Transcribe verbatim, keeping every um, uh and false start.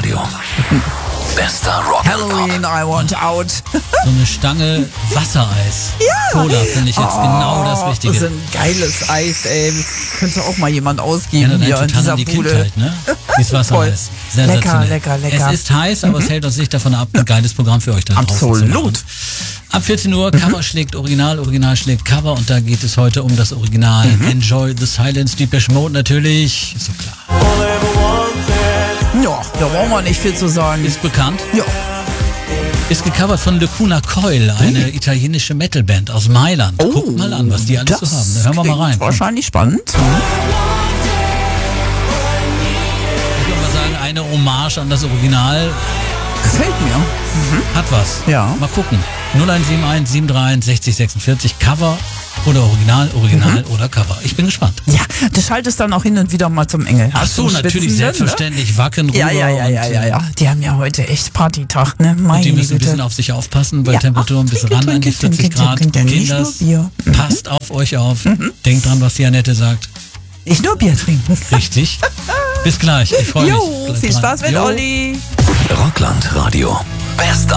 Radio. Bester Rock. Halloween, I want out. So eine Stange Wassereis. Ja. Cola finde ich jetzt Oh, genau das Richtige. Das ist ein geiles Eis, ey. Könnte auch mal jemand ausgeben Erinnert hier einen in total dieser an die Bude. Kindheit, ne? Dieses Wassereis. Lecker, Sensationell. lecker, lecker. Es ist heiß, aber mhm. es hält uns nicht davon ab, ein geiles Programm für euch da draußen zu machen. Absolut. Ab vierzehn Uhr, Cover mhm. schlägt Original, Original schlägt Cover und da geht es heute um das Original. Mhm. Enjoy the Silence, Depeche Mode natürlich, ist so klar. Ja, da brauchen wir nicht viel zu sagen. Ist bekannt. Ja. Ist gecovert von Lacuna Coil, eine mhm. italienische Metalband aus Mailand. Oh, Guckt mal an, was die alles so haben. Da hören wir mal rein. Wahrscheinlich spannend. Ich würde mal sagen, eine Hommage an das Original. Gefällt mir. Mhm. Hat was. Ja. Mal gucken. null eins sieben eins sieben drei eins sechzig sechsundvierzig, Cover oder Original, Original mhm. oder Cover. Ich bin gespannt. Ja, du schaltest dann auch hin und wieder mal zum Engel. Ach so, natürlich, selbstverständlich. Ne? Wacken rüber. Ja, ja, ja, ja, ja, ja. Die haben ja heute echt Partytag, ne? Meine und die müssen Güte. ein bisschen auf sich aufpassen, weil ja. Temperatur ein bisschen ran an die vierzig Grad. Kinders, mhm. passt auf euch auf. Mhm. Denkt dran, was die Annette sagt. Nicht nur Bier trinken. Richtig. Bis gleich. Ich freue mich. Jo, viel Spaß mit Olli. Rockland Radio. Bester